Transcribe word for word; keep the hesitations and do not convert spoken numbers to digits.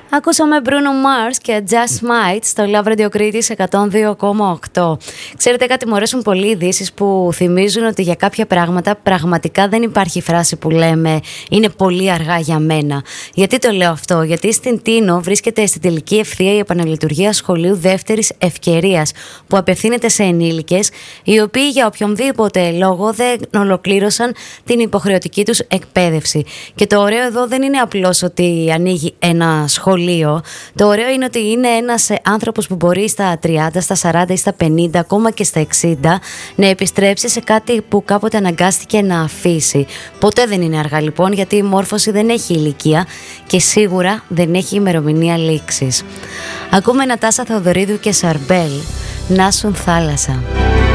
Ακούσαμε Bruno Mars και Just Might στο Love Radio Crete εκατόν δύο κόμμα οκτώ. Ξέρετε κάτι, μου αρέσουν πολύ ειδήσεις που θυμίζουν ότι για κάποια πράγματα πραγματικά δεν υπάρχει φράση που λέμε «είναι πολύ αργά για μένα». Γιατί το λέω αυτό? Γιατί στην Τίνο βρίσκεται στην τελική ευθεία η επαναλειτουργία σχολείου δεύτερης ευκαιρίας που απευθύνεται σε ενήλικες οι οποίοι για οποιονδήποτε λόγο δεν ολοκλήρωσαν την υποχρεωτική τους εκπαίδευση. Και το ωραίο εδώ δεν είναι απλώς ότι ανοίγει ένα σχολείο. Το ωραίο είναι ότι είναι ένας άνθρωπος που μπορεί στα τριάντα, στα σαράντα ή στα πενήντα, ακόμα και στα εξήντα, να επιστρέψει σε κάτι που κάποτε αναγκάστηκε να αφήσει. Ποτέ δεν είναι αργά λοιπόν, γιατί η μόρφωση δεν έχει ηλικία και σίγουρα δεν έχει ημερομηνία λήξης. Ακούμε Νατάσα Θεοδωρίδου και Σαρμπέλ, «Να σουν θάλασσα».